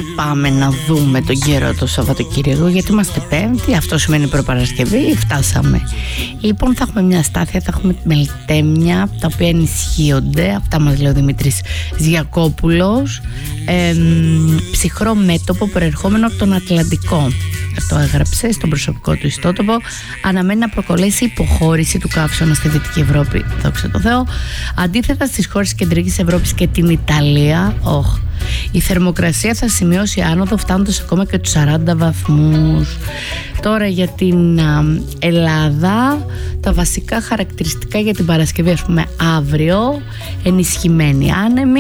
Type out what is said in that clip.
πάμε να δούμε τον καιρό το Σαββατοκύριακο, γιατί είμαστε Πέμπτη, αυτό σημαίνει προπαρασκευή, φτάσαμε. Λοιπόν, θα έχουμε μια αστάθεια, θα έχουμε μελτέμια, τα οποία ενισχύονται, αυτά μας λέει ο Δημήτρης Διακόπουλος. Ψυχρό μέτωπο προερχόμενο από τον Ατλαντικό. Το έγραψε στον προσωπικό του ιστότοπο. Αναμένει να προκαλέσει υποχώρηση του καύσωνα στη Δυτική Ευρώπη, δόξα τω Θεώ. Αντίθετα στις χώρες της Κεντρικής Ευρώπης και την Ιταλία, η θερμοκρασία θα σημειώσει άνοδο, φτάνοντας ακόμα και τους 40 βαθμούς. Τώρα για την Ελλάδα, τα βασικά χαρακτηριστικά για την Παρασκευή, ας πούμε αύριο: ενισχυμένη άνεμη,